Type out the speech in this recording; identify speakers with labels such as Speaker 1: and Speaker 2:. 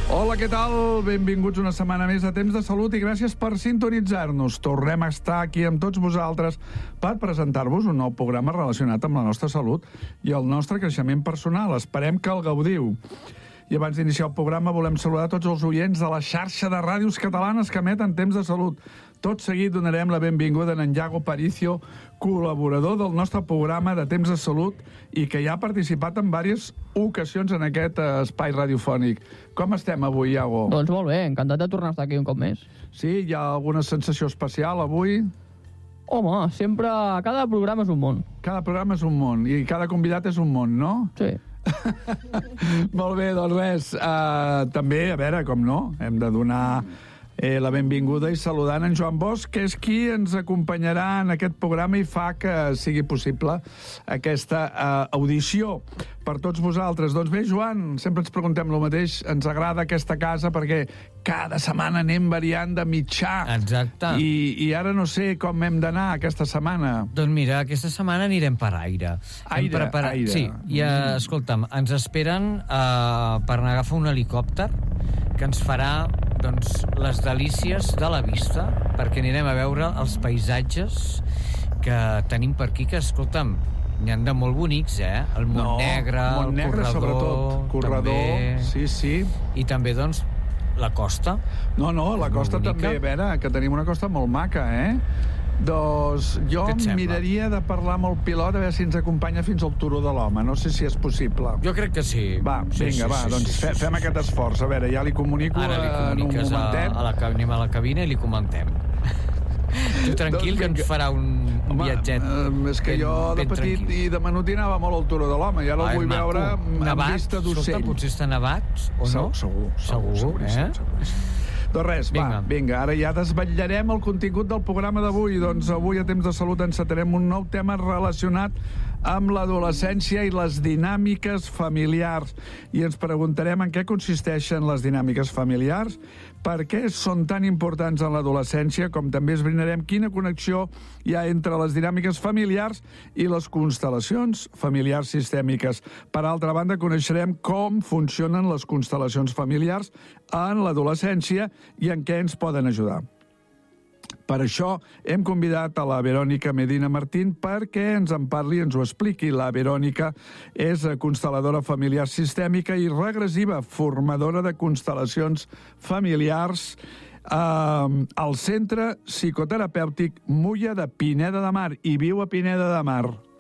Speaker 1: Hola, què tal? Benvinguts una setmana més a Temps de Salut i gràcies per sintonitzar-nos. Tornem a estar aquí amb tots vosaltres per presentar-vos un nou programa relacionat amb la nostra salut i el nostre creixement personal. Esperem que el gaudiu. I abans d'iniciar el programa volem saludar tots els oients de la xarxa de ràdios catalanes que emeten Temps de Salut. Tot seguit donarem la benvinguda a en Iago Paricio, col·laborador del nostre programa de Temps de Salut i que ja ha participat en diverses ocasions en aquest espai radiofònic. Com estem avui, Iago?
Speaker 2: Doncs molt bé, encantat de tornar a estar aquí un cop més.
Speaker 1: Sí, hi ha alguna sensació especial avui?
Speaker 2: Home, sempre... Cada programa és un món.
Speaker 1: Cada programa és un món i cada convidat és un món, no?
Speaker 2: Sí.
Speaker 1: Molt bé, doncs res. També, a veure, com no, hem de donar la benvinguda i saludant en Joan Bosch, que és qui ens acompanyarà en aquest programa i fa que sigui possible aquesta audició per tots vosaltres. Doncs bé, Joan, sempre ens preguntem el mateix. Ens agrada aquesta casa perquè cada setmana anem variant de mitjà.
Speaker 3: Exacte.
Speaker 1: I ara no sé com hem d'anar aquesta setmana.
Speaker 3: Doncs mira, aquesta setmana anirem per aire.
Speaker 1: Aire.
Speaker 3: Sí, i escolta'm, ens esperen per anar a agafar un helicòpter que ens farà doncs, les delícies de la vista, perquè anirem a veure els paisatges que tenim per aquí, que, escolta'm, n'hi ha de molt bonics, El Montnegre, el Corredor...
Speaker 1: sobretot. Corredor,
Speaker 3: també,
Speaker 1: sí.
Speaker 3: I també, doncs, la costa.
Speaker 1: No, la costa també, a veure, que tenim una costa molt maca, Doncs jo miraria de parlar amb el pilot a veure si ens acompanya fins al Turó de l'Home. No sé si és possible.
Speaker 3: Jo crec que sí.
Speaker 1: Va, vinga, doncs fem aquest esforç. A veure, ja li comunico
Speaker 3: ara li
Speaker 1: en un momentet.
Speaker 3: Anem a la cabina i li comentem. Tu tranquil, que ens farà un viatget.
Speaker 1: És que jo de petit i de menut anava molt al Turó de l'Home i ara el vull veure amb vista d'ocell.
Speaker 3: Potser està nevat, o no?
Speaker 1: Segur. Doncs res, vinga, ara ja desvetllarem el contingut del programa d'avui. Doncs avui a Temps de Salut encetarem un nou tema relacionat amb l'adolescència i les dinàmiques familiars. I ens preguntarem en què consisteixen les dinàmiques familiars, per què són tan importants en l'adolescència, com també esbrinarem quina connexió hi ha entre les dinàmiques familiars i les constel·lacions familiars sistèmiques. Per altra banda, coneixerem com funcionen les constel·lacions familiars en l'adolescència i en què ens poden ajudar. Per això hem convidat a la Verònica Medina Martín perquè ens en parli i ens ho expliqui. La Verònica és constel·ladora familiar sistèmica i regressiva, formadora de constel·lacions familiars al Centre Psicoterapèutic Mulla de Pineda de Mar i viu a Pineda de Mar.